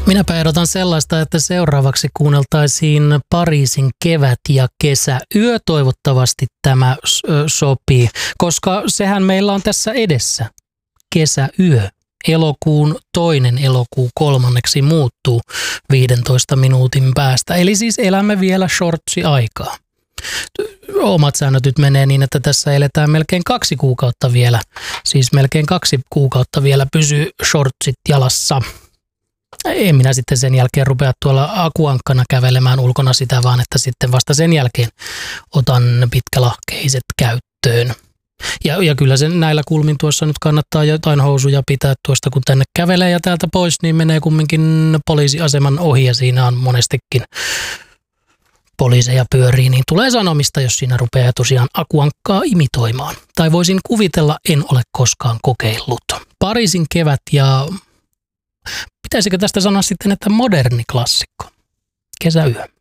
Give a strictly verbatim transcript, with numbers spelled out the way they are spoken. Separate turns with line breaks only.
Minäpä ehdotan sellaista, että seuraavaksi kuunneltaisiin Pariisin kevät ja kesäyö. Toivottavasti tämä sopii, koska sehän meillä on tässä edessä. Kesäyö. Elokuun toinen elokuu kolmanneksi muuttuu viidentoista minuutin päästä. Eli siis elämme vielä shortsi-aikaa. Omat säännöt nyt menee niin, että tässä eletään melkein kaksi kuukautta vielä. Siis melkein kaksi kuukautta vielä pysyy shortsit jalassa. En minä sitten sen jälkeen rupea tuolla akuankkana kävelemään ulkona sitä, vaan että sitten vasta sen jälkeen otan pitkälahkeiset käyttöön. Ja, ja kyllä sen näillä kulmin tuossa nyt kannattaa jotain housuja pitää tuosta, kun tänne kävelee ja täältä pois, niin menee kumminkin poliisiaseman ohi ja siinä on monestikin poliiseja pyörii, niin tulee sanomista, jos siinä rupeaa tosiaan akuankkaa imitoimaan. Tai voisin kuvitella, en ole koskaan kokeillut. Pariisin kevät ja pitäisikö tästä sanoa sitten, että moderni klassikko, kesäyö.